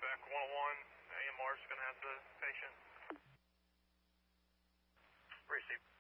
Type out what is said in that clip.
back 101. AMR is going to have the patient. Receive.